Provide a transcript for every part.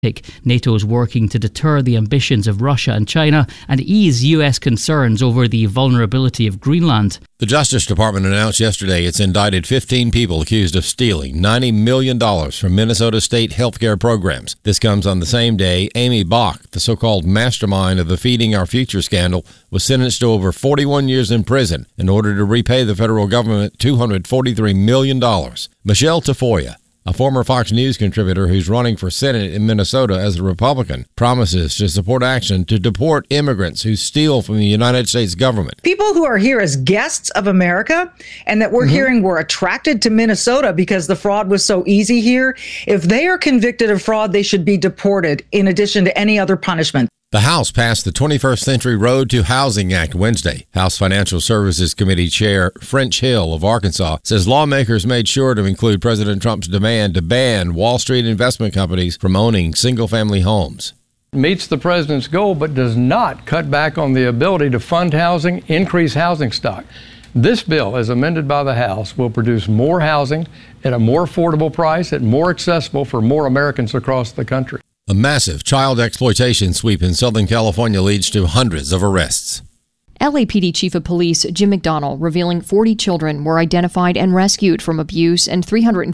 NATO is working to deter the ambitions of Russia and China and ease US concerns over the vulnerability of Greenland. The Justice Department announced yesterday it's indicted 15 people accused of stealing $90 million from Minnesota state healthcare programs. This comes on the same day Amy Bach, the so-called mastermind of the Feeding Our Future scandal, was sentenced to over 41 years in prison in order to repay the federal government $243 million. Michelle Tafoya, a former Fox News contributor who's running for Senate in Minnesota as a Republican, promises to support action to deport immigrants who steal from the United States government. People who are here as guests of America and that we're hearing were attracted to Minnesota because the fraud was so easy here, if they are convicted of fraud, they should be deported in addition to any other punishment. The House passed the 21st Century Road to Housing Act Wednesday. House Financial Services Committee Chair French Hill of Arkansas says lawmakers made sure to include President Trump's demand to ban Wall Street investment companies from owning single-family homes. Meets the president's goal, but does not cut back on the ability to fund housing, increase housing stock. This bill, as amended by the House, will produce more housing at a more affordable price, at more accessible for more Americans across the country. A massive child exploitation sweep in Southern California leads to hundreds of arrests. LAPD Chief of Police Jim McDonnell revealing 40 children were identified and rescued from abuse and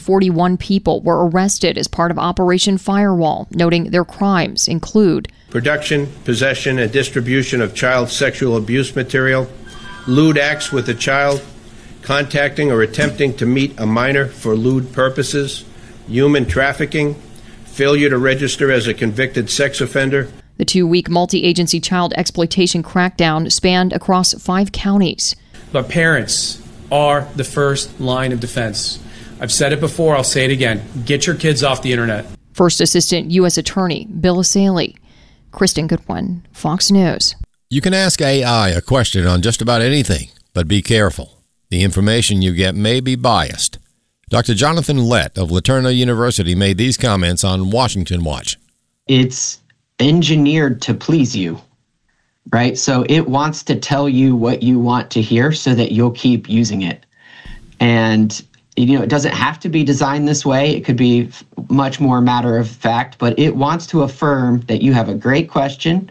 341 people were arrested as part of Operation Firewall, noting their crimes include production, possession, and distribution of child sexual abuse material, lewd acts with a child, contacting or attempting to meet a minor for lewd purposes, human trafficking, failure to register as a convicted sex offender. The 2-week multi-agency child exploitation crackdown spanned across 5 counties. But parents are the first line of defense. I've said it before, I'll say it again. Get your kids off the internet. First Assistant U.S. Attorney Bill Asaley. Kristen Goodwin, Fox News. You can ask AI a question on just about anything, but be careful. The information you get may be biased. Dr. Jonathan Lett of LaTerna University made these comments on Washington Watch. It's engineered to please you, right? So it wants to tell you what you want to hear so that you'll keep using it. And, it doesn't have to be designed this way. It could be much more matter of fact, but it wants to affirm that you have a great question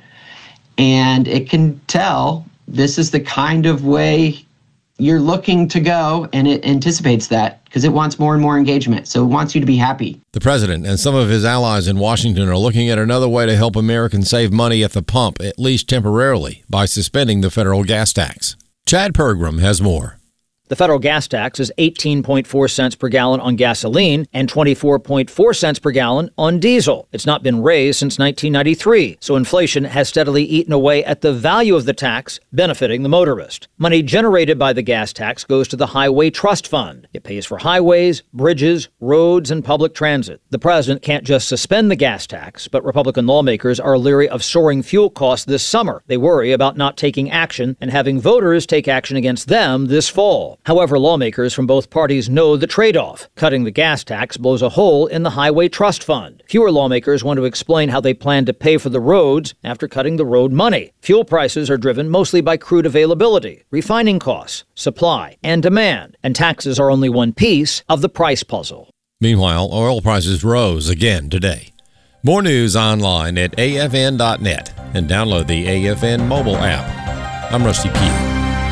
and it can tell this is the kind of way you're looking to go, and it anticipates that because it wants more and more engagement. So it wants you to be happy. The president and some of his allies in Washington are looking at another way to help Americans save money at the pump, at least temporarily, by suspending the federal gas tax. Chad Pergram has more. The federal gas tax is 18.4 cents per gallon on gasoline and 24.4 cents per gallon on diesel. It's not been raised since 1993, so inflation has steadily eaten away at the value of the tax, benefiting the motorist. Money generated by the gas tax goes to the Highway Trust Fund. It pays for highways, bridges, roads, and public transit. The president can't just suspend the gas tax, but Republican lawmakers are leery of soaring fuel costs this summer. They worry about not taking action and having voters take action against them this fall. However, lawmakers from both parties know the trade-off. Cutting the gas tax blows a hole in the Highway Trust Fund. Fewer lawmakers want to explain how they plan to pay for the roads after cutting the road money. Fuel prices are driven mostly by crude availability, refining costs, supply, and demand, and taxes are only one piece of the price puzzle. Meanwhile, oil prices rose again today. More news online at afn.net and download the AFN mobile app. I'm Rusty Pugh.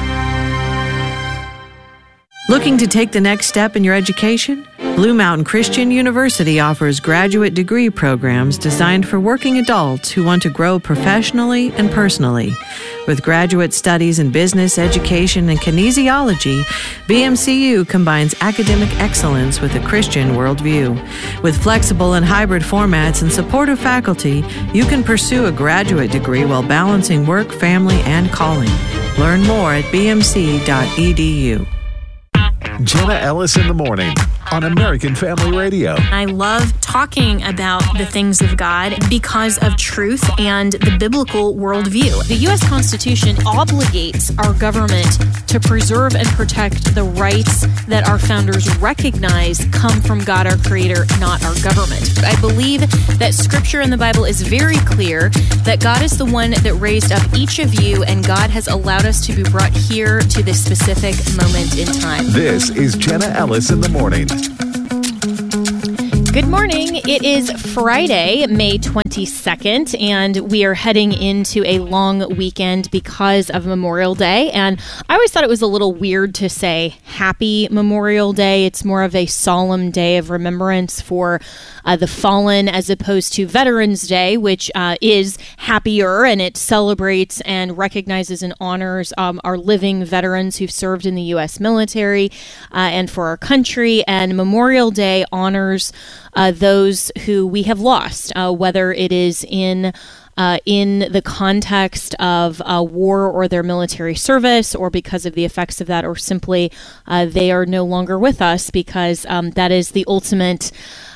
Looking to take the next step in your education? Blue Mountain Christian University offers graduate degree programs designed for working adults who want to grow professionally and personally. With graduate studies in business, education, and kinesiology, BMCU combines academic excellence with a Christian worldview. With flexible and hybrid formats and supportive faculty, you can pursue a graduate degree while balancing work, family, and calling. Learn more at bmc.edu. Jenna Ellis in the morning on American Family Radio. I love talking about the things of God because of truth and the biblical worldview. The U.S. Constitution obligates our government to preserve and protect the rights that our founders recognize come from God, our Creator, not our government. I believe that Scripture in the Bible is very clear that God is the one that raised up each of you, and God has allowed us to be brought here to this specific moment in time. This is Jenna Ellis in the morning. Good morning. It is Friday, May 22nd, and we are heading into a long weekend because of Memorial Day. And I always thought it was a little weird to say Happy Memorial Day. It's more of a solemn day of remembrance for the fallen, as opposed to Veterans Day, which is happier, and it celebrates and recognizes and honors our living veterans who've served in the U.S. military and for our country. And Memorial Day honors those who we have lost, whether it is in the context of war or their military service, or because of the effects of that, or simply they are no longer with us, because that is the ultimate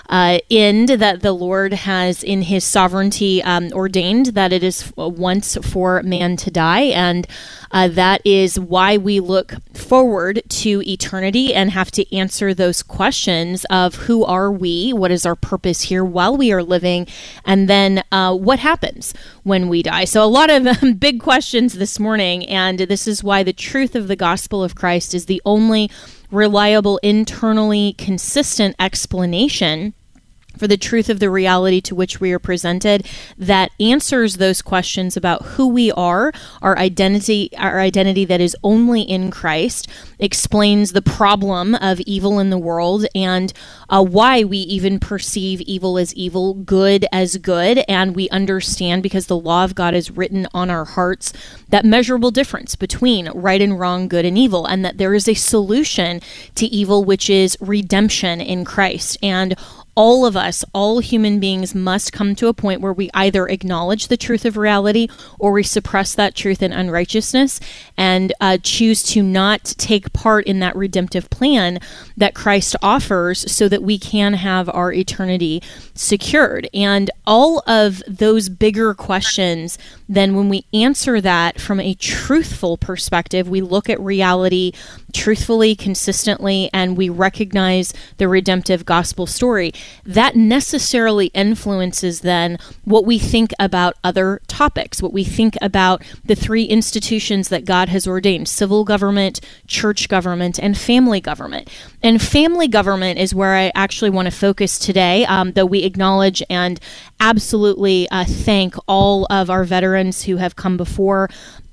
end that the Lord has in his sovereignty ordained, that it is once for man to die. And that is why we look forward to eternity and have to answer those questions of who are we, what is our purpose here while we are living, and then what happens when we die. So a lot of big questions this morning, and this is why the truth of the gospel of Christ is the only reliable, internally consistent explanation for the truth of the reality to which we are presented, that answers those questions about who we are, our identity that is only in Christ, explains the problem of evil in the world, and why we even perceive evil as evil, good as good, and we understand, because the law of God is written on our hearts, that measurable difference between right and wrong, good and evil, and that there is a solution to evil, which is redemption in Christ. And all of us, all human beings, must come to a point where we either acknowledge the truth of reality, or we suppress that truth in unrighteousness and choose to not take part in that redemptive plan that Christ offers, so that we can have our eternity secured. And all of those bigger questions, then when we answer that from a truthful perspective, we look at reality truthfully, consistently, and we recognize the redemptive gospel story, that necessarily influences then what we think about other topics, what we think about the three institutions that God has ordained: civil government, church government, and family government. And family government is where I actually want to focus today, though we acknowledge and absolutely thank all of our veterans who have come before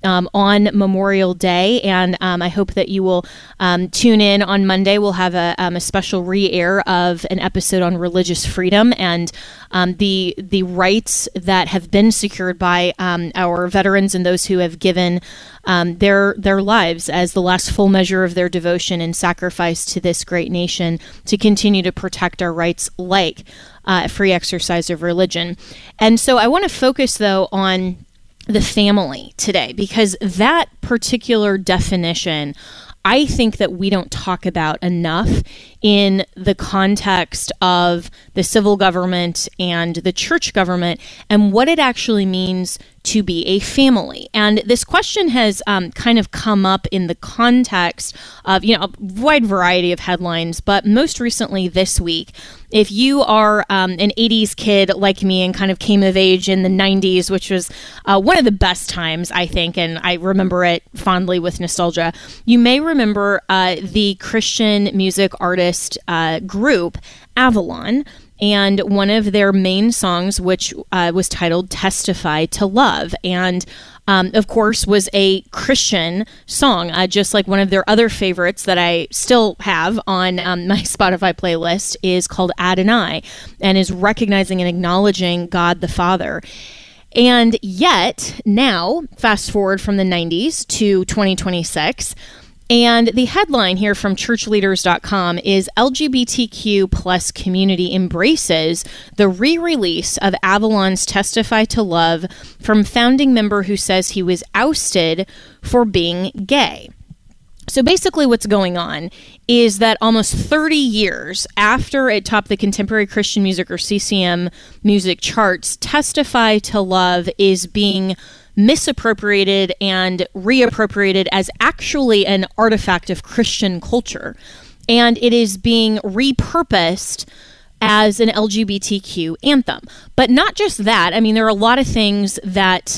on Memorial Day, and I hope that you will tune in on Monday. We'll have a special re-air of an episode on religious freedom and the rights that have been secured by our veterans and those who have given their lives as the last full measure of their devotion and sacrifice to this great nation to continue to protect our rights, like free exercise of religion. And so I want to focus, though, on the family today, because that particular definition, I think that we don't talk about enough in the context of the civil government and the church government, and what it actually means to be a family. And this question has kind of come up in the context of, a wide variety of headlines, but most recently this week, if you are an 80s kid like me and kind of came of age in the 90s, which was one of the best times, I think, and I remember it fondly with nostalgia, you may remember the Christian music artist group Avalon, and one of their main songs, which was titled Testify to Love, and of course was a Christian song, just like one of their other favorites that I still have on my Spotify playlist is called Adonai, and is recognizing and acknowledging God the Father. And yet now, fast forward from the 90s to 2026, and the headline here from churchleaders.com is LGBTQ plus community embraces the re-release of Avalon's Testify to Love from founding member who says he was ousted for being gay. So basically what's going on is that almost 30 years after it topped the Contemporary Christian Music, or CCM, music charts, Testify to Love is being misappropriated and reappropriated as actually an artifact of Christian culture. And it is being repurposed as an LGBTQ anthem. But not just that. I mean, there are a lot of things that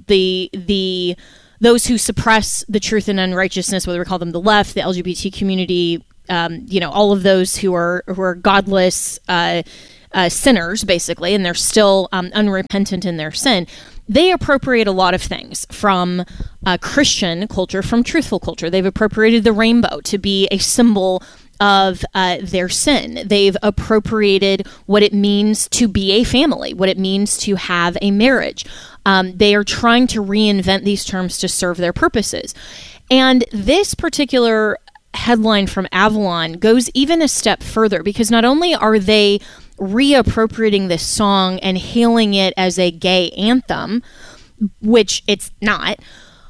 those who suppress the truth and unrighteousness, whether we call them the left, the LGBT community, all of those who are godless, sinners, basically, and they're still unrepentant in their sin, they appropriate a lot of things from Christian culture, from truthful culture. They've appropriated the rainbow to be a symbol of their sin. They've appropriated what it means to be a family, what it means to have a marriage. They are trying to reinvent these terms to serve their purposes. And this particular headline from Avalon goes even a step further, because not only are they reappropriating this song and hailing it as a gay anthem, which it's not,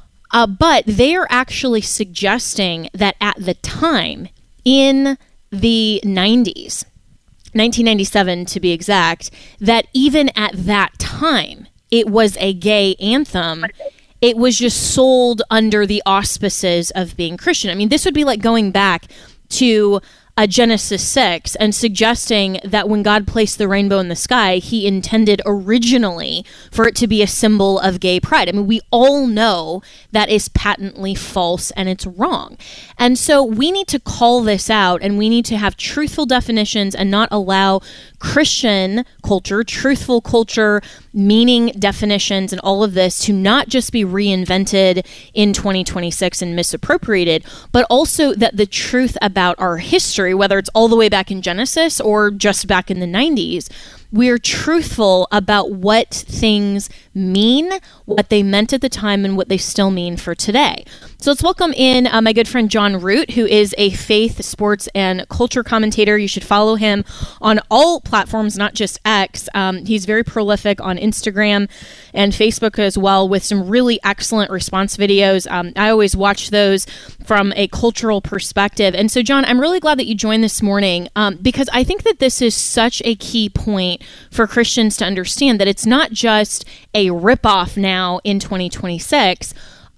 but they are actually suggesting that at the time, in the 90s, 1997 to be exact, that even at that time, it was a gay anthem. It was just sold under the auspices of being Christian. I mean, this would be like going back to Genesis 6 and suggesting that when God placed the rainbow in the sky, he intended originally for it to be a symbol of gay pride. I mean, we all know that is patently false and it's wrong. And so we need to call this out, and we need to have truthful definitions and not allow Christian culture, truthful culture, meaning definitions, and all of this to not just be reinvented in 2026 and misappropriated, but also that the truth about our history, whether it's all the way back in Genesis or just back in the 90s, we're truthful about what things mean, what they meant at the time, and what they still mean for today. So let's welcome in my good friend John Root, who is a faith, sports, and culture commentator. You should follow him on all platforms, not just X. He's very prolific on Instagram and Facebook as well, with some really excellent response videos. I always watch those from a cultural perspective. And so, John, I'm really glad that you joined this morning, because I think that this is such a key point for Christians to understand, that it's not just a ripoff now in 2026.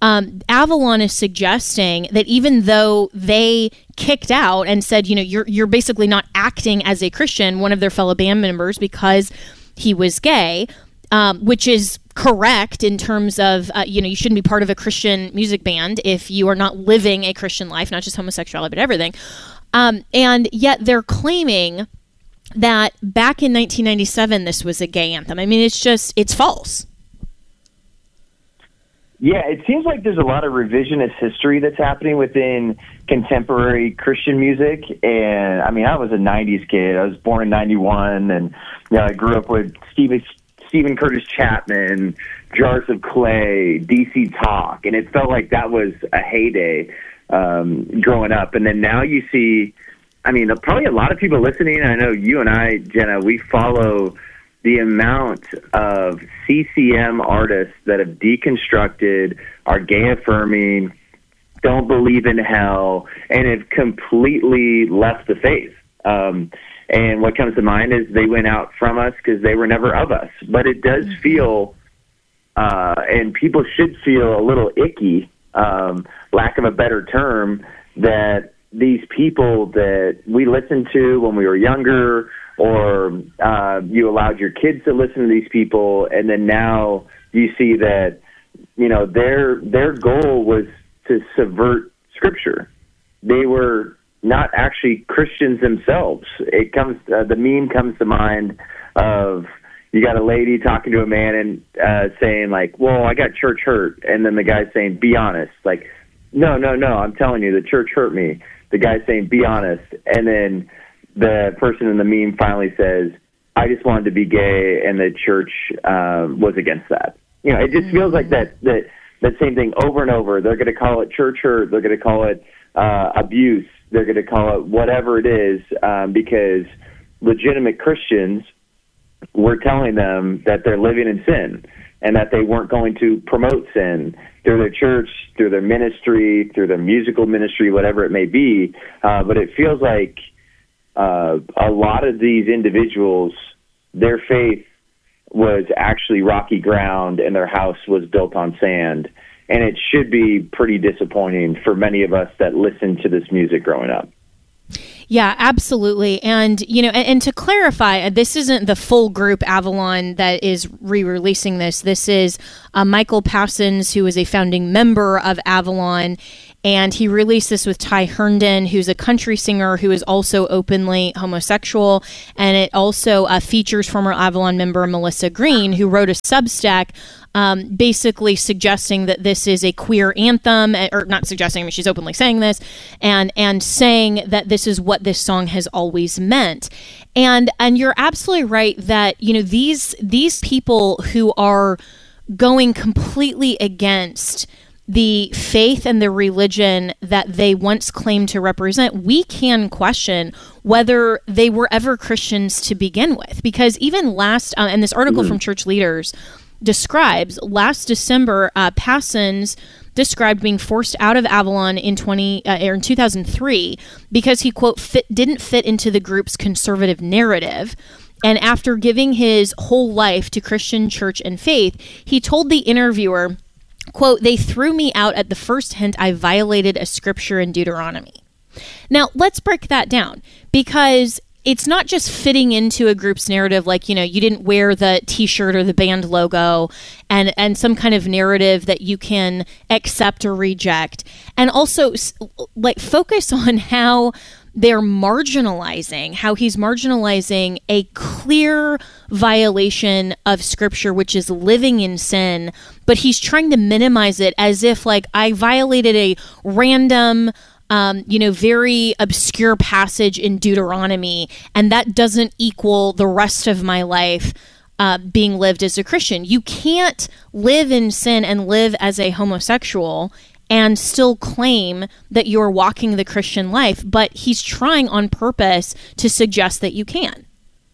Avalon is suggesting that even though they kicked out and said, you know, you're basically not acting as a Christian, one of their fellow band members, because he was gay, which is correct in terms of, you shouldn't be part of a Christian music band if you are not living a Christian life, not just homosexuality, but everything. And yet they're claiming that back in 1997, this was a gay anthem. I mean, it's false. Yeah, it seems like there's a lot of revisionist history that's happening within contemporary Christian music. And I mean, I was a 90s kid. I was born in 91, and I grew up with Stephen Curtis Chapman, Jars of Clay, DC Talk, and it felt like that was a heyday growing up. And then now you see, I mean, probably a lot of people listening, I know you and I, Jenna, we follow the amount of CCM artists that have deconstructed, are gay affirming, don't believe in hell, and have completely left the faith. And what comes to mind is they went out from us because they were never of us. But it does feel, and people should feel a little icky, lack of a better term, that these people that we listened to when we were younger, or you allowed your kids to listen to these people, and then now you see that, their goal was to subvert Scripture. They were not actually Christians themselves. The meme comes to mind of, you got a lady talking to a man and saying like, well, I got church hurt. And then the guy's saying, be honest. Like, no, I'm telling you, the church hurt me. The guy's saying, be honest. And then the person in the meme finally says, I just wanted to be gay, and the church was against that. It just feels like that same thing over and over. They're going to call it church hurt. They're going to call it abuse. They're going to call it whatever it is, because legitimate Christians were telling them that they're living in sin and that they weren't going to promote sin through their church, through their ministry, through their musical ministry, whatever it may be. But it feels like a lot of these individuals, their faith was actually rocky ground and their house was built on sand. And it should be pretty disappointing for many of us that listened to this music growing up. Yeah, absolutely. And, and to clarify, this isn't the full group Avalon that is re-releasing this. This is Michael Passons, who is a founding member of Avalon. And he released this with Ty Herndon, who's a country singer who is also openly homosexual. And it also features former Avalon member Melissa Green, who wrote a Substack basically suggesting that this is a queer anthem, or not suggesting, I mean, she's openly saying this, and saying that this is what this song has always meant. And you're absolutely right that, these people who are going completely against the faith and the religion that they once claimed to represent, we can question whether they were ever Christians to begin with. Because even and this article from Church Leaders describes, last December, Passons described being forced out of Avalon in 2003 because he, quote, didn't fit into the group's conservative narrative. And after giving his whole life to Christian church and faith, he told the interviewer, quote, "They threw me out at the first hint I violated a scripture in Deuteronomy." Now, let's break that down, because it's not just fitting into a group's narrative, like, you didn't wear the T-shirt or the band logo, and some kind of narrative that you can accept or reject. And also, like, focus on how they're marginalizing, how he's marginalizing a clear violation of scripture, which is living in sin, but he's trying to minimize it as if, like, I violated a random, very obscure passage in Deuteronomy, and that doesn't equal the rest of my life being lived as a Christian. You can't live in sin and live as a homosexual and still claim that you're walking the Christian life, but he's trying on purpose to suggest that you can.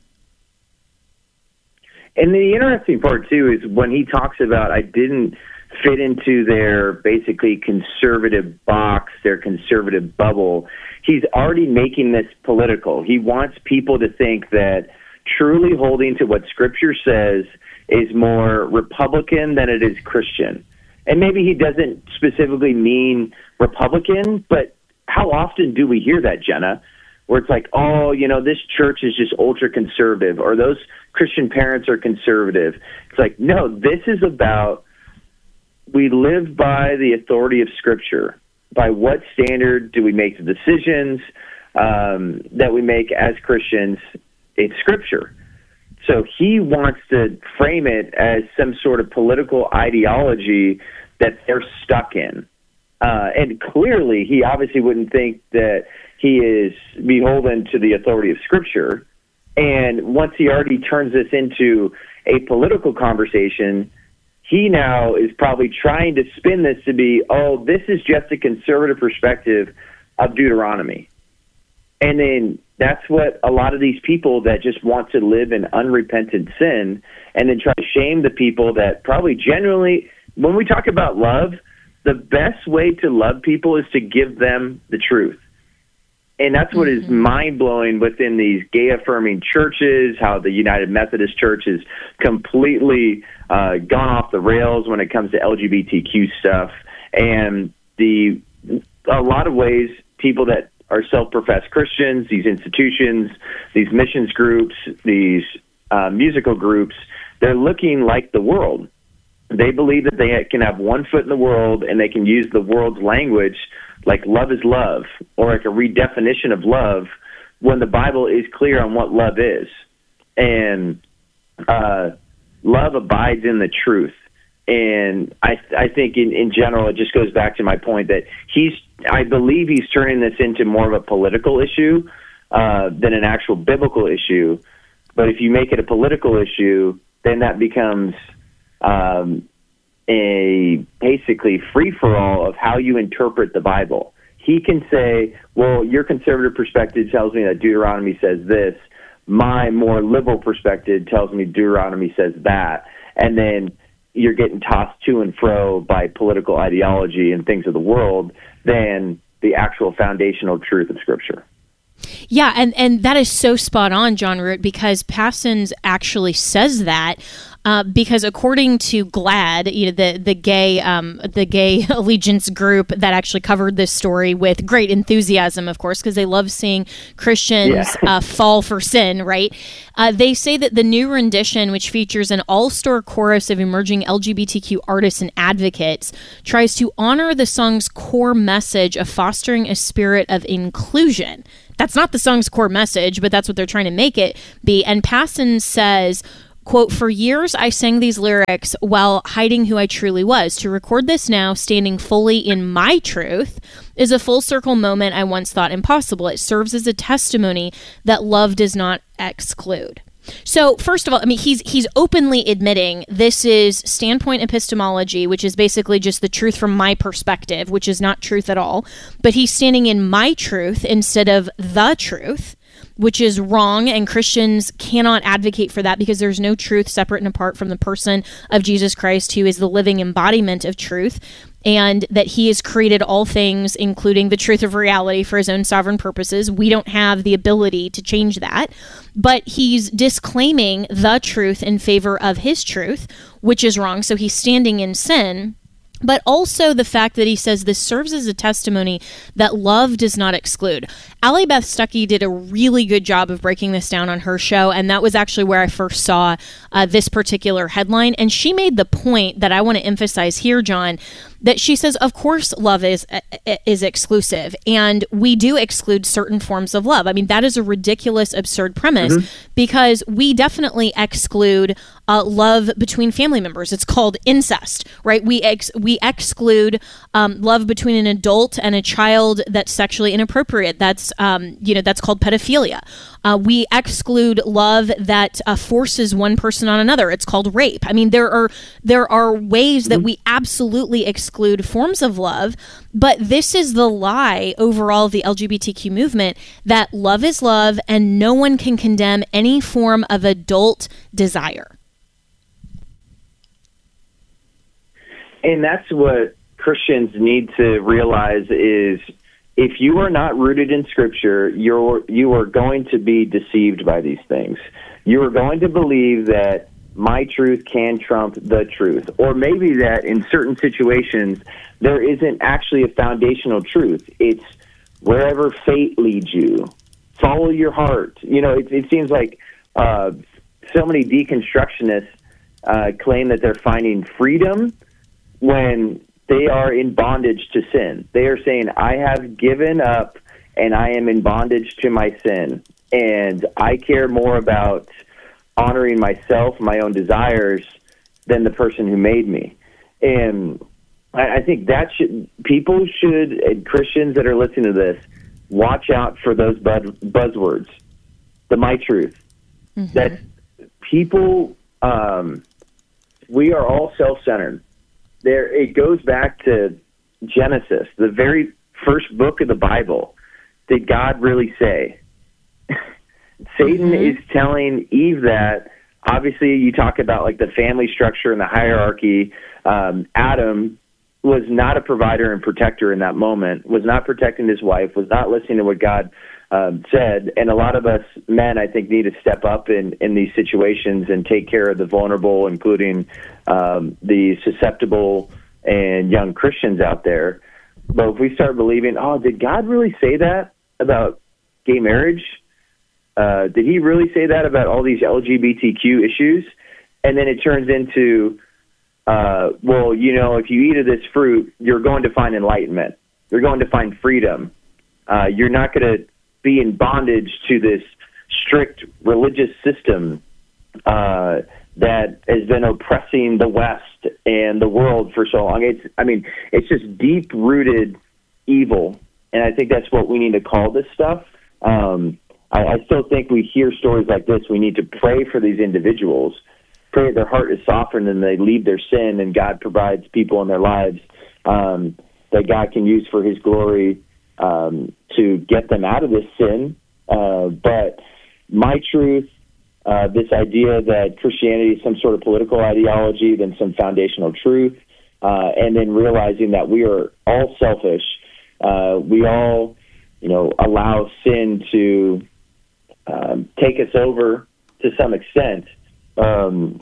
And the interesting part, too, is when he talks about, I didn't fit into their basically conservative box, their conservative bubble, he's already making this political. He wants people to think that truly holding to what Scripture says is more Republican than it is Christian. And maybe he doesn't specifically mean Republican, but how often do we hear that, Jenna? Where it's like, oh, this church is just ultra-conservative, or those Christian parents are conservative. It's like, no, this is about, we live by the authority of Scripture. By what standard do we make the decisions that we make as Christians? It's Scripture. So he wants to frame it as some sort of political ideology that they're stuck in. And clearly, he obviously wouldn't think that he is beholden to the authority of Scripture. And once he already turns this into a political conversation, he now is probably trying to spin this to be, oh, this is just a conservative perspective of Deuteronomy. And then that's what a lot of these people that just want to live in unrepentant sin and then try to shame the people that probably genuinely, when we talk about love, the best way to love people is to give them the truth. And that's what is mind-blowing within these gay-affirming churches, how the United Methodist Church has completely gone off the rails when it comes to LGBTQ stuff. And a lot of ways, people that are self-professed Christians, these institutions, these missions groups, these musical groups, they're looking like the world. They believe that they can have one foot in the world and they can use the world's language, like love is love, or like a redefinition of love, when the Bible is clear on what love is. And love abides in the truth. And I think in general, it just goes back to my point that I believe he's turning this into more of a political issue than an actual biblical issue. But if you make it a political issue, then that becomes a basically free-for-all of how you interpret the Bible. He can say, well, your conservative perspective tells me that Deuteronomy says this. My more liberal perspective tells me Deuteronomy says that. And then you're getting tossed to and fro by political ideology and things of the world than the actual foundational truth of Scripture. Yeah, and that is so spot on, John Root, because Passons actually says that. because according to GLAAD, the gay allegiance group that actually covered this story with great enthusiasm, of course, because they love seeing Christians fall for sin, right? They say that the new rendition, which features an all-star chorus of emerging LGBTQ artists and advocates, tries to honor the song's core message of fostering a spirit of inclusion. That's not the song's core message, but that's what they're trying to make it be. And Passon says, quote, "For years, I sang these lyrics while hiding who I truly was. To record this now, standing fully in my truth, is a full circle moment I once thought impossible. It serves as a testimony that love does not exclude." So first of all, I mean, he's openly admitting this is standpoint epistemology, which is basically just the truth from my perspective, which is not truth at all. But he's standing in my truth instead of the truth, which is wrong, and Christians cannot advocate for that because there's no truth separate and apart from the person of Jesus Christ, who is the living embodiment of truth, and that he has created all things, including the truth of reality, for his own sovereign purposes. We don't have the ability to change that, but he's disclaiming the truth in favor of his truth, which is wrong. So he's standing in sin. But also the fact that he says this serves as a testimony that love does not exclude. Allie Beth Stuckey did a really good job of breaking this down on her show, and that was actually where I first saw this particular headline. And she made the point that I want to emphasize here, John, that she says, of course, love is exclusive, and we do exclude certain forms of love. I mean, that is a ridiculous, absurd premise, because we definitely exclude love between family members. It's called incest, right? We exclude love between an adult and a child that's sexually inappropriate. That's that's called pedophilia. We exclude love that forces one person on another. It's called rape. I mean, there are ways that we absolutely exclude forms of love, but this is the lie overall of the LGBTQ movement, that love is love and no one can condemn any form of adult desire. And that's what Christians need to realize is, if you are not rooted in Scripture, you are going to be deceived by these things. You are going to believe that my truth can trump the truth, or maybe that in certain situations there isn't actually a foundational truth. It's wherever fate leads you. Follow your heart. It seems like so many deconstructionists claim that they're finding freedom when they are in bondage to sin. They are saying, I have given up and I am in bondage to my sin. And I care more about honoring myself, my own desires, than the person who made me. And I think that people should, Christians that are listening to this, watch out for those buzzwords. The my truth. Mm-hmm. That people, we are all self-centered. It goes back to Genesis, the very first book of the Bible. Did God really say? Satan is telling Eve that. Obviously, you talk about like the family structure and the hierarchy. Adam was not a provider and protector in that moment, was not protecting his wife, was not listening to what God said. And a lot of us men, I think, need to step up in these situations and take care of the vulnerable, including the susceptible and young Christians out there. But if we start believing, did God really say that about gay marriage? Did he really say that about all these LGBTQ issues? And then it turns into, if you eat of this fruit, you're going to find enlightenment. You're going to find freedom. You're not going to be in bondage to this strict religious system that has been oppressing the West and the world for so long. It's just deep-rooted evil, and I think that's what we need to call this stuff. I still think we hear stories like this. We need to pray for these individuals, pray that their heart is softened and they leave their sin, and God provides people in their lives that God can use for his glory to get them out of this sin. But my truth, this idea that Christianity is some sort of political ideology than some foundational truth, and then realizing that we are all selfish. We all, allow sin to take us over to some extent.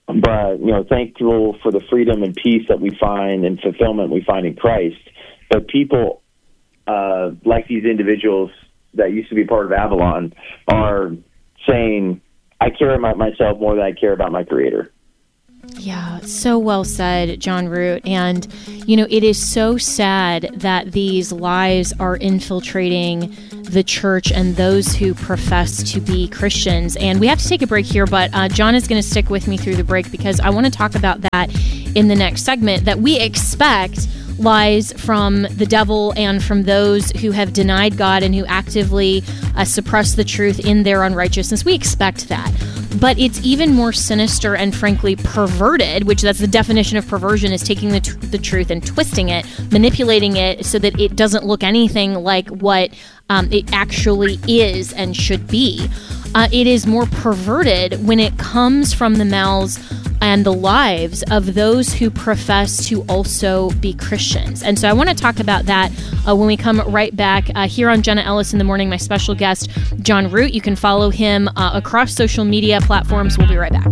but, thankful for the freedom and peace that we find and fulfillment we find in Christ. But people like these individuals that used to be part of Avalon are saying, I care about myself more than I care about my Creator. Yeah, so well said, John Root. And, it is so sad that these lies are infiltrating the church and those who profess to be Christians. And we have to take a break here, but John is going to stick with me through the break because I want to talk about that in the next segment, that we expect lies from the devil and from those who have denied God and who actively suppress the truth in their unrighteousness. We expect that. But it's even more sinister and frankly perverted, which that's the definition of perversion, is taking the truth and twisting it, manipulating it so that it doesn't look anything like what it actually is and should be. It is more perverted when it comes from the mouths and the lives of those who profess to also be Christians. And so I want to talk about that when we come right back here on Jenna Ellis in the Morning. My special guest, John Root. You can follow him across social media platforms. We'll be right back.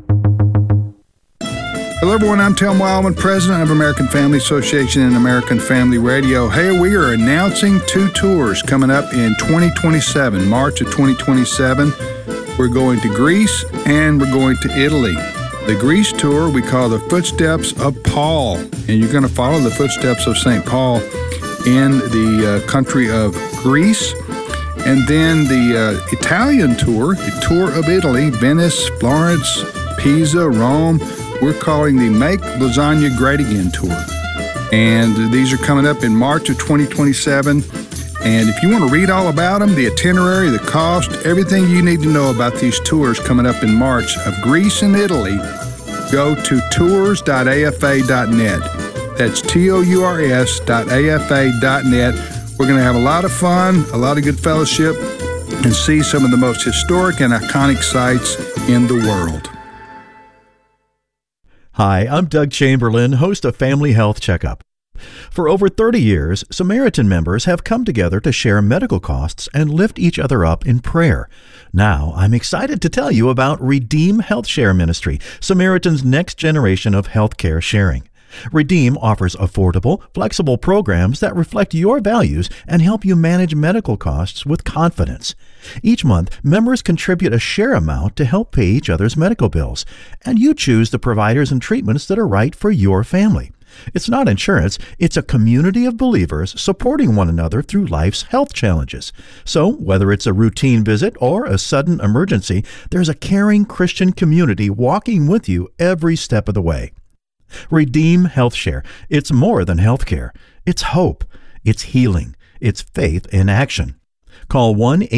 Hello, everyone. I'm Tim Wildman, president of American Family Association and American Family Radio. Hey, we are announcing 2 tours coming up in 2027, March of 2027. We're going to Greece and we're going to Italy. The Greece tour we call the Footsteps of Paul, and you're going to follow the footsteps of St. Paul in the country of Greece. And then the Italian tour, the tour of Italy, Venice, Florence, Pisa, Rome, we're calling the Make Lasagna Great Again tour. And these are coming up in March of 2027. And if you want to read all about them, the itinerary, the cost, everything you need to know about these tours coming up in March of Greece and Italy, go to tours.afa.net. That's tours.afa.net. We're going to have a lot of fun, a lot of good fellowship, and see some of the most historic and iconic sites in the world. Hi, I'm Doug Chamberlain, host of Family Health Checkup. For over 30 years, Samaritan members have come together to share medical costs and lift each other up in prayer. Now, I'm excited to tell you about Redeem Health Share Ministry, Samaritan's next generation of healthcare sharing. Redeem offers affordable, flexible programs that reflect your values and help you manage medical costs with confidence. Each month, members contribute a share amount to help pay each other's medical bills, and you choose the providers and treatments that are right for your family. It's not insurance, it's a community of believers supporting one another through life's health challenges. So, whether it's a routine visit or a sudden emergency, there's a caring Christian community walking with you every step of the way. Redeem Health Share. It's more than healthcare. It's hope. It's healing. It's faith in action. Call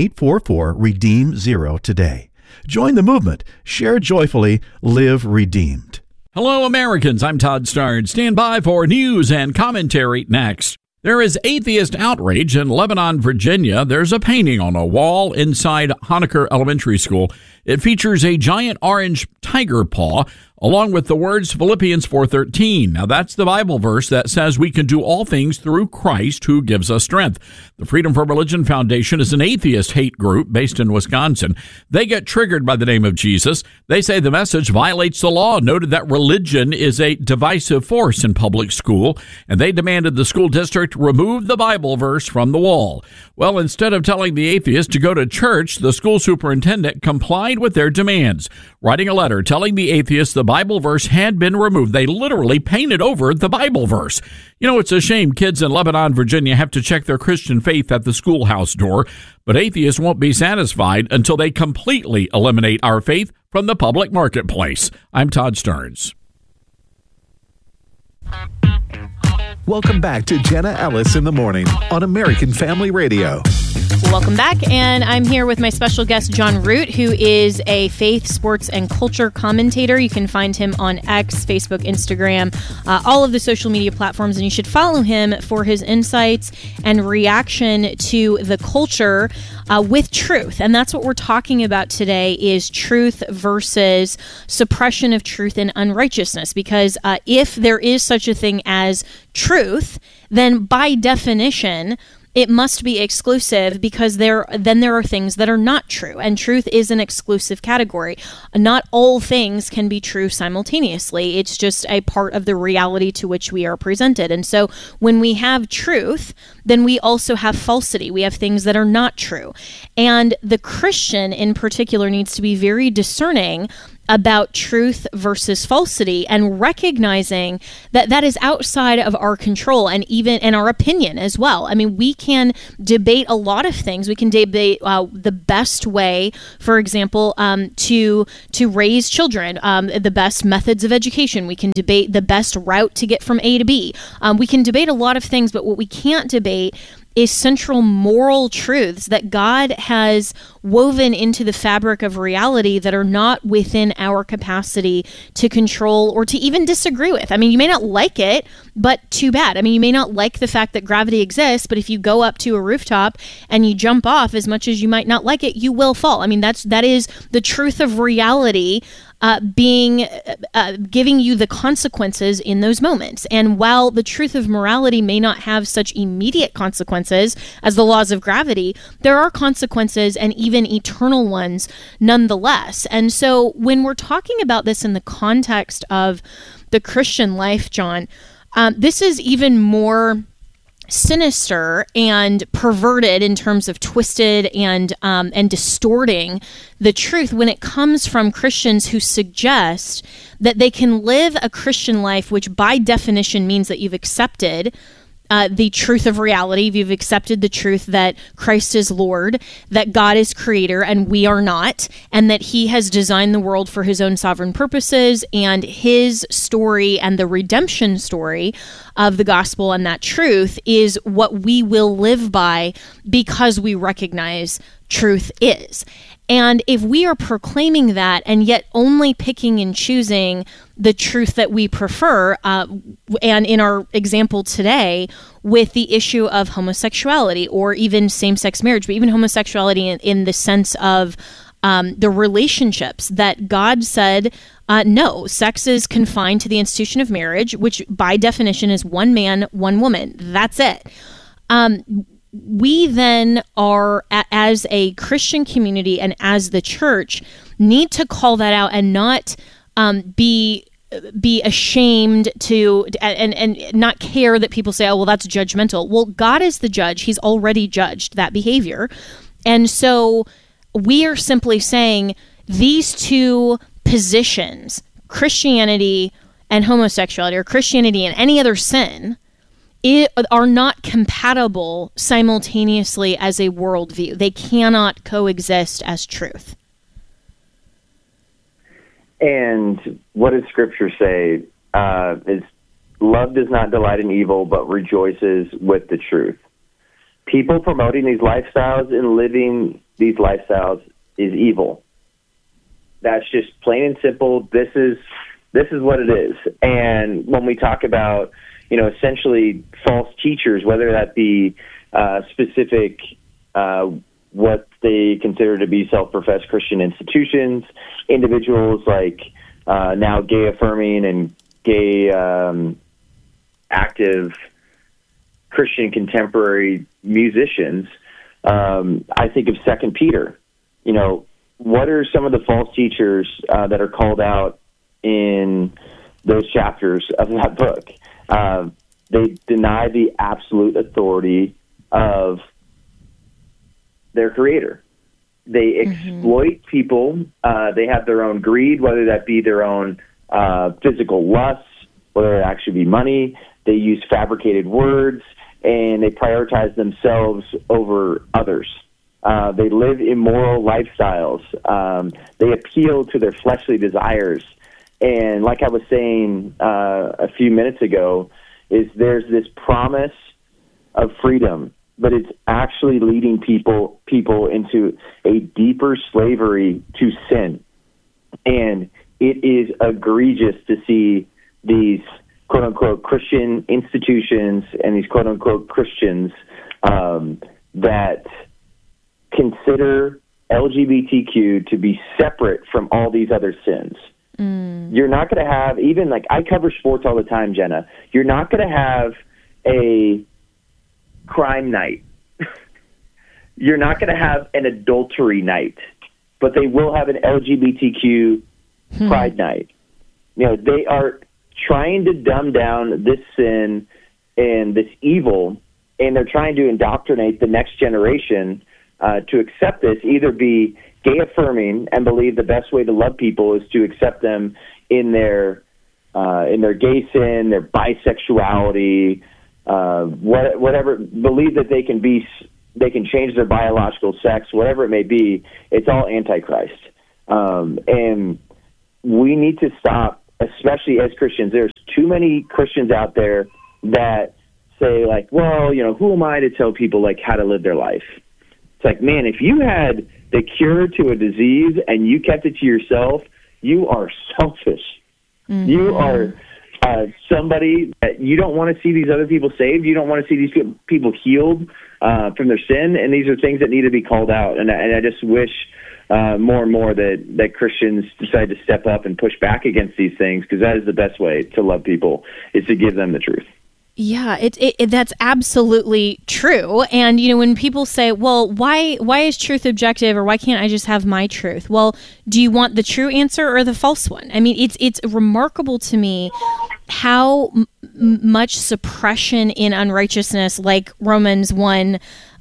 1-844-REDEEM-0 today. Join the movement. Share joyfully. Live redeemed. Hello, Americans. I'm Todd Starnes. Stand by for news and commentary next. There is atheist outrage in Lebanon, Virginia. There's a painting on a wall inside Honaker Elementary School. It features a giant orange tiger paw, along with the words Philippians 4:13. Now, that's the Bible verse that says we can do all things through Christ who gives us strength. The Freedom from Religion Foundation is an atheist hate group based in Wisconsin. They get triggered by the name of Jesus. They say the message violates the law, noted that religion is a divisive force in public school, and they demanded the school district remove the Bible verse from the wall. Well, instead of telling the atheist to go to church, the school superintendent complied with their demands, writing a letter telling the atheist the Bible verse had been removed. They literally painted over the Bible verse. You know, it's a shame kids in Lebanon, Virginia have to check their Christian faith at the schoolhouse door, but atheists won't be satisfied until they completely eliminate our faith from the public marketplace. I'm Todd Starnes. Welcome back to Jenna Ellis in the Morning on American Family Radio. Welcome back, and I'm here with my special guest, John Root, who is a faith, sports, and culture commentator. You can find him on X, Facebook, Instagram, all of the social media platforms, and you should follow him for his insights and reaction to the culture with truth. And that's what we're talking about today, is truth versus suppression of truth and unrighteousness. Because if there is such a thing as truth, then by definition, it must be exclusive, because there are things that are not true, and truth is an exclusive category. Not all things can be true simultaneously. It's just a part of the reality to which we are presented. And so when we have truth, then we also have falsity. We have things that are not true. And the Christian in particular needs to be very discerning about truth versus falsity, and recognizing that that is outside of our control, and even in our opinion as well. I mean, we can debate a lot of things. We can debate the best way, for example, to raise children, the best methods of education. We can debate the best route to get from A to B. We can debate a lot of things, but what we can't debate is central moral truths that God has woven into the fabric of reality that are not within our capacity to control or to even disagree with. I mean, you may not like it, but too bad. I mean, you may not like the fact that gravity exists, but if you go up to a rooftop and you jump off, as much as you might not like it, you will fall. I mean, that is the truth of reality, giving you the consequences in those moments. And while the truth of morality may not have such immediate consequences as the laws of gravity, there are consequences, and even eternal ones nonetheless. And so when we're talking about this in the context of the Christian life, John, this is even more sinister and perverted in terms of twisted and distorting the truth when it comes from Christians who suggest that they can live a Christian life, which by definition means that you've accepted the truth of reality. You've accepted the truth that Christ is Lord, that God is creator and we are not, and that he has designed the world for his own sovereign purposes, and his story and the redemption story of the gospel and that truth is what we will live by because we recognize truth is. And if we are proclaiming that and yet only picking and choosing the truth that we prefer, and in our example today with the issue of homosexuality or even same-sex marriage, but even homosexuality in the sense of the relationships that God said, no, sex is confined to the institution of marriage, which by definition is one man, one woman. That's it. We then are, as a Christian community and as the church, need to call that out and not be ashamed to and not care that people say, oh, well, that's judgmental. Well, God is the judge. He's already judged that behavior. And so we are simply saying these two positions, Christianity and homosexuality, or Christianity and any other sin, are not compatible simultaneously as a worldview. They cannot coexist as truth. And what does Scripture say? Is love does not delight in evil, but rejoices with the truth. People promoting these lifestyles and living these lifestyles is evil. That's just plain and simple. This is what it is. And when we talk about, essentially false teachers, whether that be specific, what they consider to be self-professed Christian institutions, individuals like now gay-affirming and gay active Christian contemporary musicians, I think of 2 Peter. What are some of the false teachers that are called out in those chapters of that book? They deny the absolute authority of their creator. They exploit people. They have their own greed, whether that be their own physical lusts, whether it actually be money. They use fabricated words, and they prioritize themselves over others. They live immoral lifestyles. They appeal to their fleshly desires. And like I was saying a few minutes ago, is there's this promise of freedom, but it's actually leading people into a deeper slavery to sin. And it is egregious to see these quote-unquote Christian institutions and these quote-unquote Christians that consider LGBTQ to be separate from all these other sins. You're not going to have, even like I cover sports all the time, Jenna. You're not going to have a crime night you're not going to have an adultery night, but they will have an LGBTQ pride night. You know, they are trying to dumb down this sin and this evil, and they're trying to indoctrinate the next generation to accept this, either be gay affirming and believe the best way to love people is to accept them in their gay sin, their bisexuality, whatever, believe that they can change their biological sex, whatever it may be. It's all Antichrist. And we need to stop, especially as Christians. There's too many Christians out there that say, like, well, you know, who am I to tell people, like, how to live their life? It's like, man, if you had the cure to a disease and you kept it to yourself, you are selfish. Mm-hmm. You are somebody that you don't want to see these other people saved. You don't want to see these people healed from their sin, and these are things that need to be called out. And I just wish more and more that Christians decide to step up and push back against these things, because that is the best way to love people, is to give them the truth. Yeah, that's absolutely true. And, you know, when people say, well, why is truth objective, or why can't I just have my truth? Well, do you want the true answer or the false one? I mean, it's remarkable to me how much suppression in unrighteousness, like Romans 1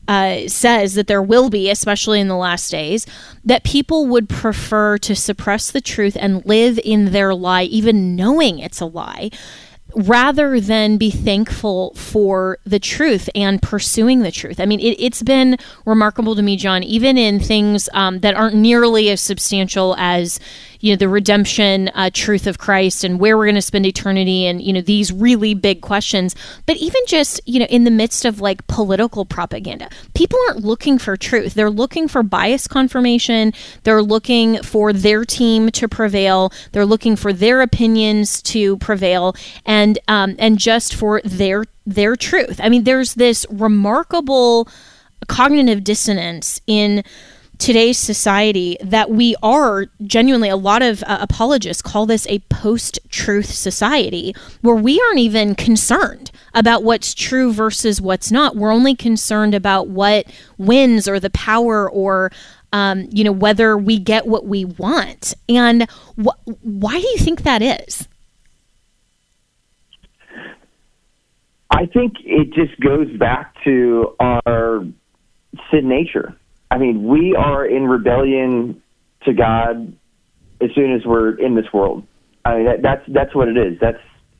says that there will be, especially in the last days, that people would prefer to suppress the truth and live in their lie, even knowing it's a lie, rather than be thankful for the truth and pursuing the truth. I mean, it's been remarkable to me, John, even in things that aren't nearly as substantial as, you know, the redemption truth of Christ and where we're going to spend eternity, and, you know, these really big questions. But even just, you know, in the midst of like political propaganda, people aren't looking for truth. They're looking for bias confirmation. They're looking for their team to prevail. They're looking for their opinions to prevail, and just for their truth. I mean, there's this remarkable cognitive dissonance in today's society that we are genuinely, a lot of apologists call this a post-truth society, where we aren't even concerned about what's true versus what's not. We're only concerned about what wins, or the power, or you know, whether we get what we want. And why do you think that is? I think it just goes back to our sin nature. I mean, we are in rebellion to God as soon as we're in this world. I mean, that's what it is. That's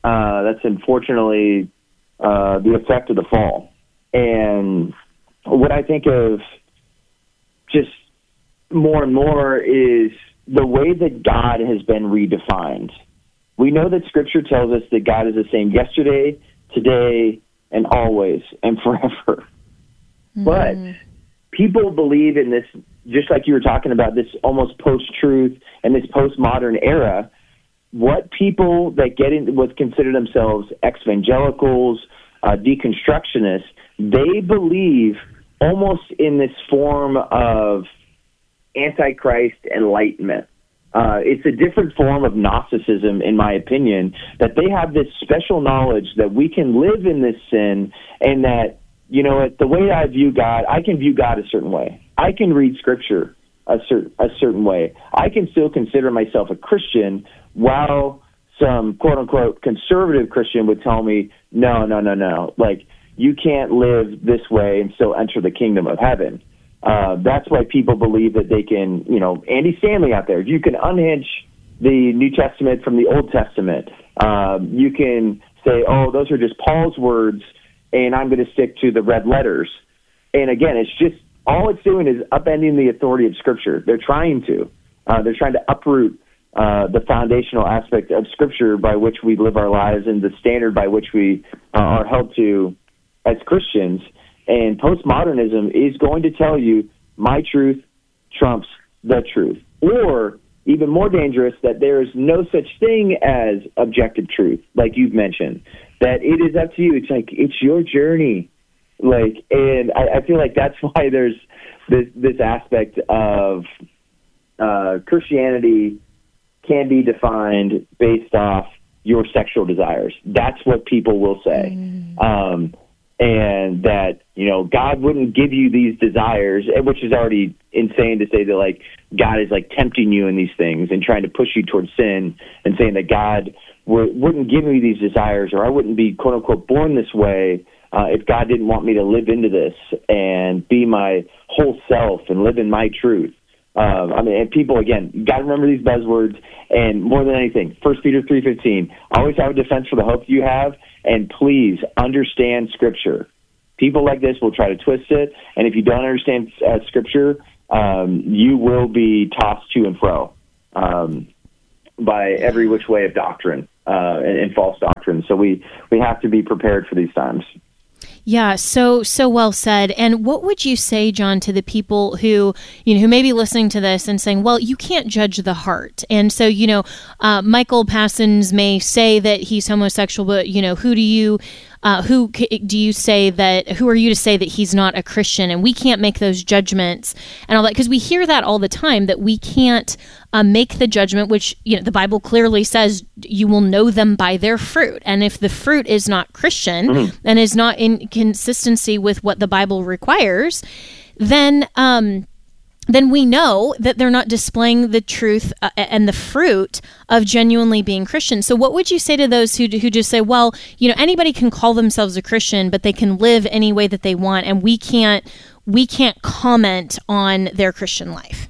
unfortunately the effect of the fall. And what I think of just more and more is the way that God has been redefined. We know that Scripture tells us that God is the same yesterday, today, and always, and forever. Mm-hmm. But people believe in this, just like you were talking about, this almost post-truth and this postmodern era. What people that get in, what consider themselves evangelicals, deconstructionists, they believe almost in this form of Antichrist enlightenment. It's a different form of Gnosticism, in my opinion, that they have this special knowledge that we can live in this sin, and that, you know, the way I view God, I can view God a certain way. I can read Scripture a certain way. I can still consider myself a Christian, while some quote-unquote conservative Christian would tell me, no. Like, you can't live this way and still enter the kingdom of heaven. That's why people believe that they can, you know, Andy Stanley out there, you can unhinge the New Testament from the Old Testament. You can say, oh, those are just Paul's words, and I'm going to stick to the red letters. And again, it's just, all it's doing is upending the authority of Scripture. They're trying to uproot the foundational aspect of Scripture by which we live our lives, and the standard by which we are held to as Christians. And postmodernism is going to tell you my truth trumps the truth. Or, even more dangerous, that there is no such thing as objective truth, like you've mentioned, that it is up to you. It's like, it's your journey. Like, and I feel like that's why there's this aspect of Christianity can be defined based off your sexual desires. That's what people will say. and that, God wouldn't give you these desires, which is already insane to say that, like, God is, like, tempting you in these things and trying to push you towards sin, and saying that God wouldn't give me these desires, or I wouldn't be, quote unquote, born this way if God didn't want me to live into this and be my whole self and live in my truth. And people, again, you got to remember these buzzwords, and more than anything, 1 Peter 3:15, always have a defense for the hope you have, and please understand Scripture. People like this will try to twist it, and if you don't understand Scripture, you will be tossed to and fro by every which way of doctrine and false doctrine. So we have to be prepared for these times. Yeah, so well said. And what would you say, John, to the people who may be listening to this and saying, well, you can't judge the heart. And so, Michael Passons may say that he's homosexual, but, who are you to say that he's not a Christian? And we can't make those judgments and all that, because we hear that all the time, that we can't make the judgment, which, the Bible clearly says you will know them by their fruit. And if the fruit is not Christian and is not in consistency with what the Bible requires, then we know that they're not displaying the truth and the fruit of genuinely being Christian. So what would you say to those who just say, well, anybody can call themselves a Christian, but they can live any way that they want, and we can't comment on their Christian life?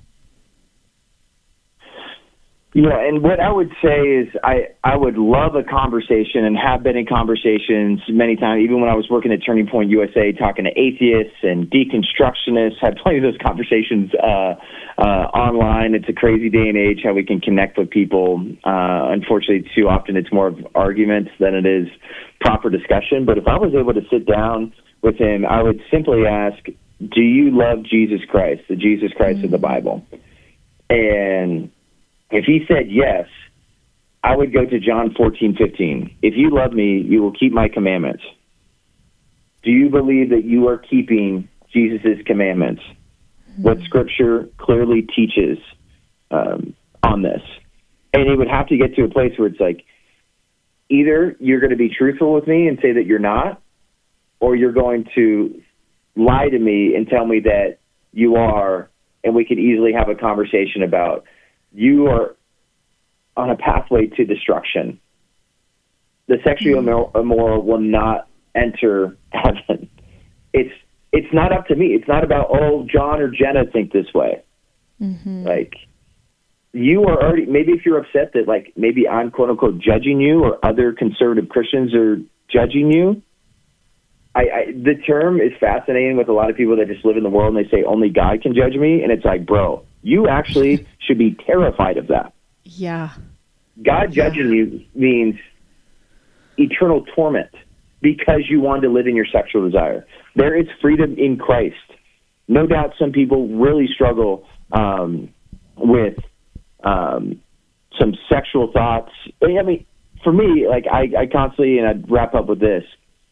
And what I would say is I would love a conversation, and have been in conversations many times, even when I was working at Turning Point USA, talking to atheists and deconstructionists, had plenty of those conversations online. It's a crazy day and age how we can connect with people. Unfortunately, too often it's more of arguments than it is proper discussion. But if I was able to sit down with him, I would simply ask, do you love Jesus Christ, the Jesus Christ of the Bible? And if he said yes, I would go to John 14:15. If you love me, you will keep my commandments. Do you believe that you are keeping Jesus' commandments? What Scripture clearly teaches on this. And it would have to get to a place where it's like, either you're going to be truthful with me and say that you're not, or you're going to lie to me and tell me that you are, and we could easily have a conversation about you are on a pathway to destruction. The sexually immoral will not enter heaven. It's not up to me. It's not about, John or Jenna think this way. Like, you are already, maybe if you're upset that, like, maybe I'm, quote unquote, judging you, or other conservative Christians are judging you. The term is fascinating with a lot of people that just live in the world, and they say only God can judge me. And it's like, bro, you actually should be terrified of that. Yeah. God judging you means eternal torment because you want to live in your sexual desire. There is freedom in Christ. No doubt some people really struggle with some sexual thoughts. I mean, for me, like, I constantly, and I'd wrap up with this,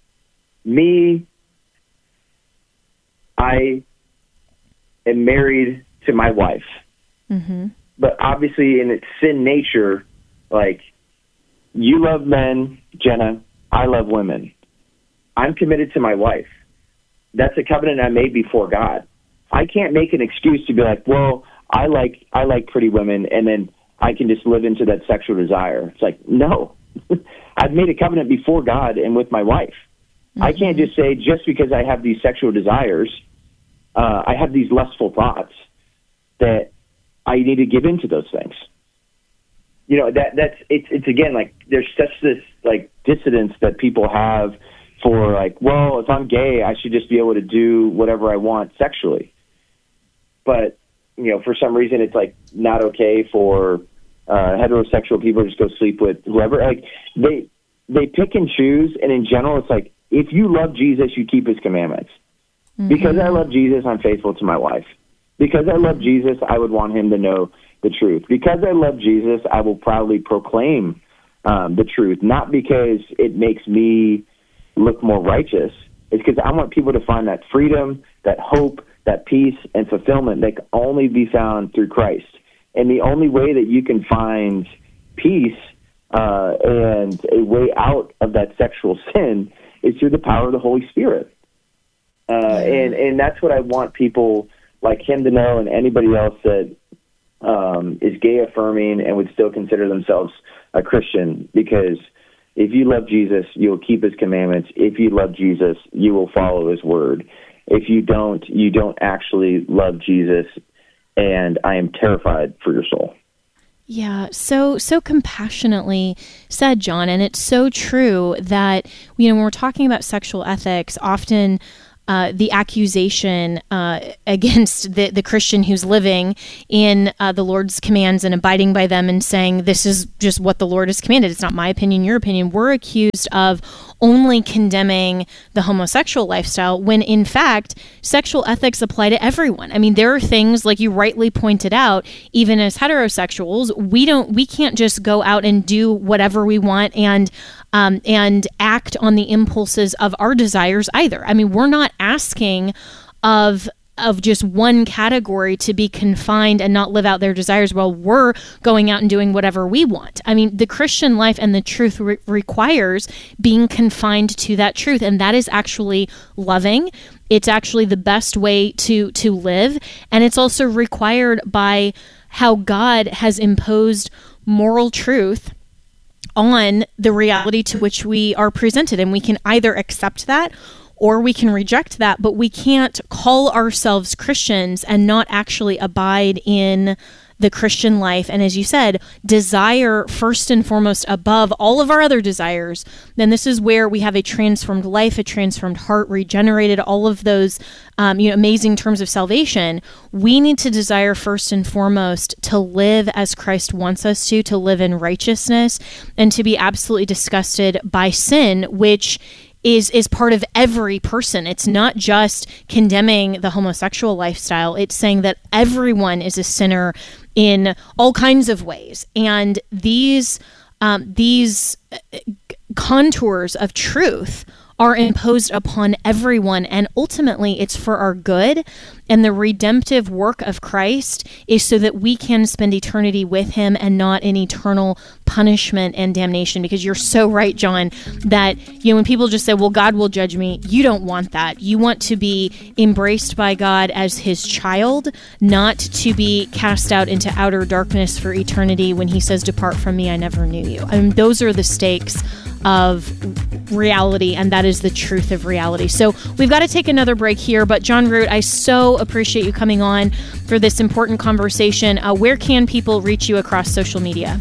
I am married to my wife. But obviously in its sin nature, like, you love men, Jenna, I love women. I'm committed to my wife. That's a covenant I made before God. I can't make an excuse to be like, well, I like pretty women, and then I can just live into that sexual desire. It's like, no. I've made a covenant before God and with my wife. I can't just say, just because I have these sexual desires, I have these lustful thoughts, that I need to give into those things. It's again, like, there's such this, like, dissonance that people have for, like, well, if I'm gay, I should just be able to do whatever I want sexually. But, for some reason, it's, like, not okay for heterosexual people to just go sleep with whoever. Like, they pick and choose, and in general, it's like, if you love Jesus, you keep his commandments. Because I love Jesus, I'm faithful to my wife. Because I love Jesus, I would want him to know the truth. Because I love Jesus, I will proudly proclaim the truth. Not because it makes me look more righteous. It's because I want people to find that freedom, that hope, that peace, and fulfillment that can only be found through Christ. And the only way that you can find peace and a way out of that sexual sin is through the power of the Holy Spirit. And that's what I want people like him to know, and anybody else that is gay affirming and would still consider themselves a Christian, because if you love Jesus, you'll keep his commandments. If you love Jesus, you will follow his word. If you don't actually love Jesus, and I am terrified for your soul. Yeah, so compassionately said, John, and it's so true that, when we're talking about sexual ethics, often the accusation against the Christian who's living in the Lord's commands and abiding by them and saying, this is just what the Lord has commanded. It's not my opinion, your opinion. We're accused of only condemning the homosexual lifestyle when, in fact, sexual ethics apply to everyone. I mean, there are things, like you rightly pointed out, even as heterosexuals, we can't just go out and do whatever we want and act on the impulses of our desires either. I mean, we're not asking of just one category to be confined and not live out their desires while we're going out and doing whatever we want. I mean, the Christian life and the truth requires being confined to that truth, and that is actually loving. It's actually the best way to live, and it's also required by how God has imposed moral truth on the reality to which we are presented, and we can either accept that or we can reject that, but we can't call ourselves Christians and not actually abide in the Christian life. And as you said, desire first and foremost above all of our other desires. Then this is where we have a transformed life, a transformed heart, regenerated, all of those amazing terms of salvation. We need to desire first and foremost to live as Christ wants us to live in righteousness, and to be absolutely disgusted by sin, which is part of every person. It's not just condemning the homosexual lifestyle. It's saying that everyone is a sinner in all kinds of ways. And these contours of truth are imposed upon everyone, and ultimately it's for our good. And the redemptive work of Christ is so that we can spend eternity with him and not in eternal punishment and damnation. Because you're so right, John, that when people just say, well, God will judge me, you don't want that. You want to be embraced by God as his child, not to be cast out into outer darkness for eternity when he says, depart from me, I never knew you. I mean, those are the stakes of reality, and that is the truth of reality. So we've got to take another break here, but John Root, I so appreciate you coming on for this important conversation. Where can people reach you across social media?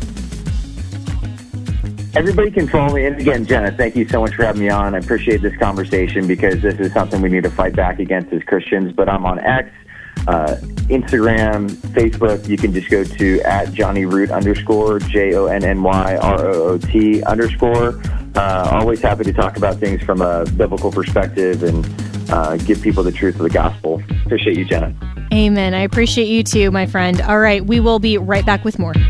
Everybody can follow me. And again, Jenna, thank you so much for having me on. I appreciate this conversation, because this is something we need to fight back against as Christians. But I'm on X, Instagram, Facebook. You can just go to @JohnnyRoot _ JONNYROOT _ always happy to talk about things from a biblical perspective and give people the truth of the gospel. Appreciate you, Jenna. Amen. I appreciate you too, my friend. All right, we will be right back with more.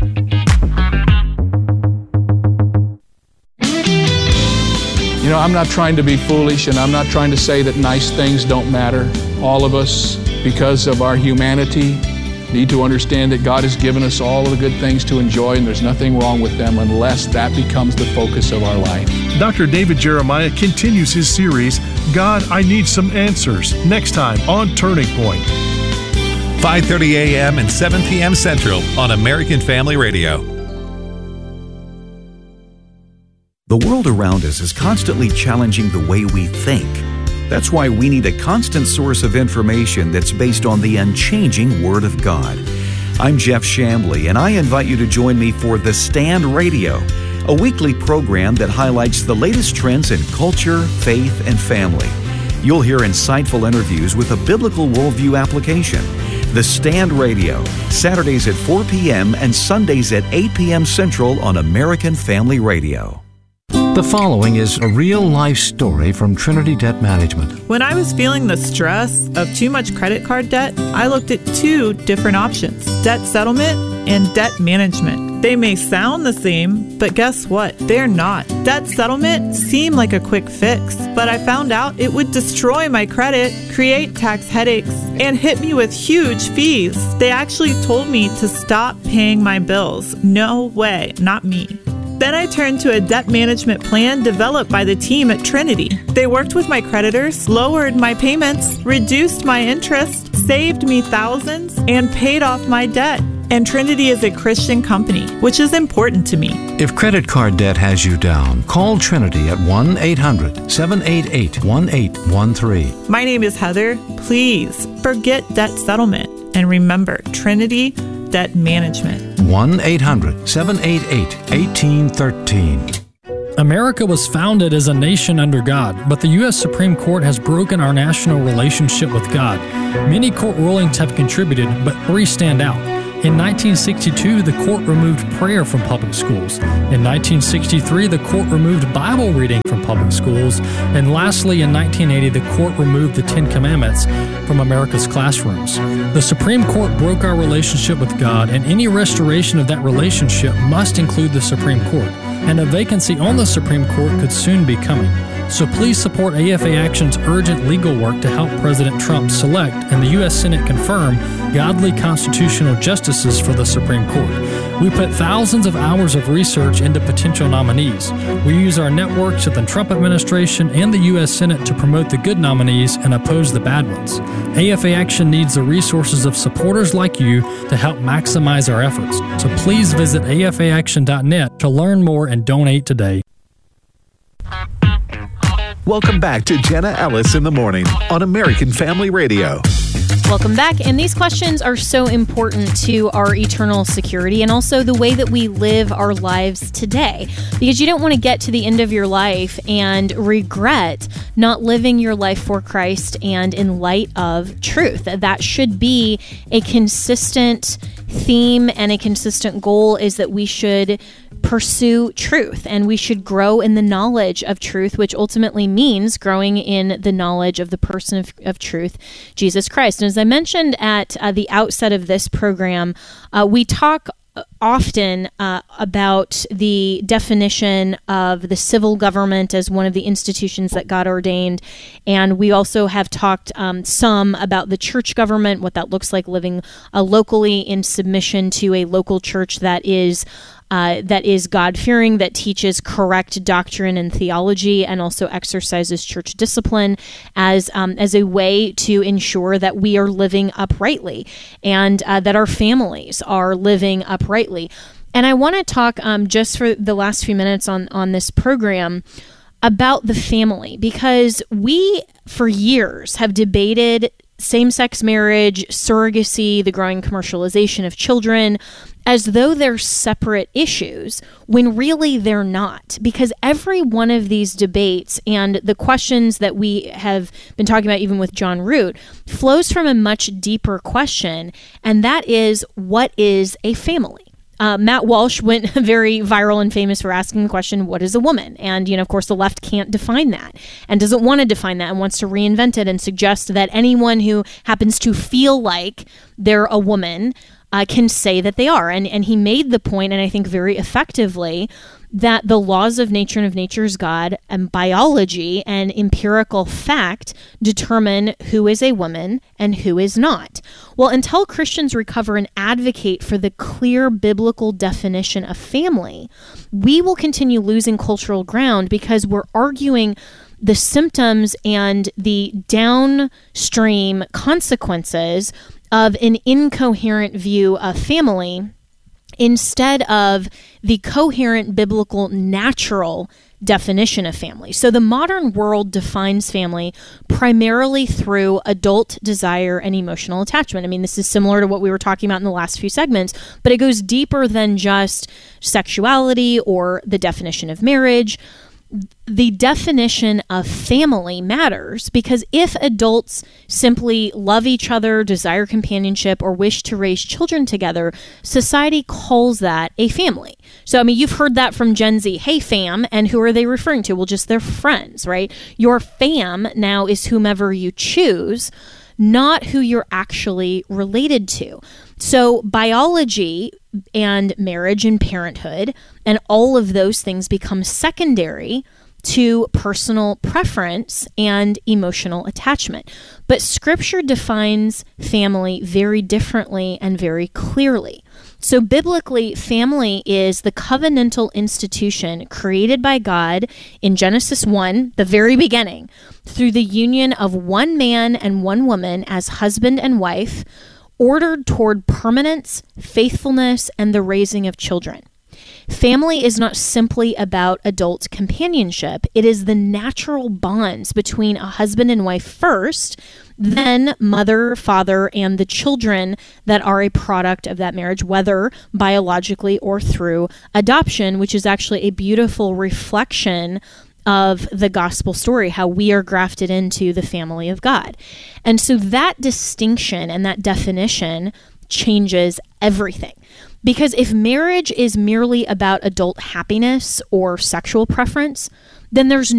I'm not trying to be foolish, and I'm not trying to say that nice things don't matter. All of us, because of our humanity, need to understand that God has given us all of the good things to enjoy, and there's nothing wrong with them unless that becomes the focus of our life. Dr. David Jeremiah continues his series, God, I Need Some Answers, next time on Turning Point. 5:30 a.m. and 7 p.m. Central on American Family Radio. The world around us is constantly challenging the way we think. That's why we need a constant source of information that's based on the unchanging Word of God. I'm Jeff Chambly, and I invite you to join me for The Stand Radio, a weekly program that highlights the latest trends in culture, faith, and family. You'll hear insightful interviews with a biblical worldview application. The Stand Radio, Saturdays at 4 p.m. and Sundays at 8 p.m. Central on American Family Radio. The following is a real-life story from Trinity Debt Management. When I was feeling the stress of too much credit card debt, I looked at two different options: debt settlement and debt management. They may sound the same, but guess what? They're not. Debt settlement seemed like a quick fix, but I found out it would destroy my credit, create tax headaches, and hit me with huge fees. They actually told me to stop paying my bills. No way, not me. Then I turned to a debt management plan developed by the team at Trinity. They worked with my creditors, lowered my payments, reduced my interest, saved me thousands, and paid off my debt. And Trinity is a Christian company, which is important to me. If credit card debt has you down, call Trinity at 1-800-788-1813. My name is Heather. Please forget debt settlement and remember Trinity Debt Management. 1-800-788-1813. America was founded as a nation under God, but the U.S. Supreme Court has broken our national relationship with God. Many court rulings have contributed, but 3 stand out. In 1962, the court removed prayer from public schools. In 1963, the court removed Bible reading from public schools. And lastly, in 1980, the court removed the 10 Commandments from America's classrooms. The Supreme Court broke our relationship with God, and any restoration of that relationship must include the Supreme Court. And a vacancy on the Supreme Court could soon be coming. So please support AFA Action's urgent legal work to help President Trump select and the U.S. Senate confirm godly constitutional justices for the Supreme Court. We put thousands of hours of research into potential nominees. We use our networks at the Trump administration and the U.S. Senate to promote the good nominees and oppose the bad ones. AFA Action needs the resources of supporters like you to help maximize our efforts. So please visit afaaction.net to learn more and donate today. Welcome back to Jenna Ellis in the Morning on American Family Radio. Welcome back. And these questions are so important to our eternal security and also the way that we live our lives today. Because you don't want to get to the end of your life and regret not living your life for Christ and in light of truth. That should be a consistent theme and a consistent goal, is that we should pursue truth and we should grow in the knowledge of truth, which ultimately means growing in the knowledge of the person of truth, Jesus Christ. And as I mentioned at the outset of this program, we talk often about the definition of the civil government as one of the institutions that God ordained. And we also have talked some about the church government, what that looks like, living locally in submission to a local church that is God-fearing, that teaches correct doctrine and theology, and also exercises church discipline as a way to ensure that we are living uprightly and that our families are living uprightly. And I want to talk just for the last few minutes on this program about the family, because we, for years, have debated same-sex marriage, surrogacy, the growing commercialization of children, as though they're separate issues, when really they're not. Because every one of these debates and the questions that we have been talking about, even with John Root, flows from a much deeper question, and that is, what is a family? Matt Walsh went very viral and famous for asking the question, what is a woman? And, of course, the left can't define that and doesn't want to define that and wants to reinvent it and suggest that anyone who happens to feel like they're a woman can say that they are. And he made the point, and I think very effectively, that the laws of nature and of nature's God and biology and empirical fact determine who is a woman and who is not. Well, until Christians recover and advocate for the clear biblical definition of family, we will continue losing cultural ground because we're arguing the symptoms and the downstream consequences of an incoherent view of family instead of the coherent biblical natural definition of family. So the modern world defines family primarily through adult desire and emotional attachment. I mean, this is similar to what we were talking about in the last few segments, but it goes deeper than just sexuality or the definition of marriage. The definition of family matters because if adults simply love each other, desire companionship, or wish to raise children together, society calls that a family. So, I mean, you've heard that from Gen Z, hey fam, and who are they referring to? Well, just their friends, right? Your fam now is whomever you choose, not who you're actually related to. So biology and marriage and parenthood and all of those things become secondary to personal preference and emotional attachment. But Scripture defines family very differently and very clearly. So biblically, family is the covenantal institution created by God in Genesis 1, the very beginning, through the union of one man and one woman as husband and wife, ordered toward permanence, faithfulness, and the raising of children. Family is not simply about adult companionship. It is the natural bonds between a husband and wife first, then mother, father, and the children that are a product of that marriage, whether biologically or through adoption, which is actually a beautiful reflection of the gospel story, how we are grafted into the family of God. And so that distinction and that definition changes everything. Because if marriage is merely about adult happiness or sexual preference, then there's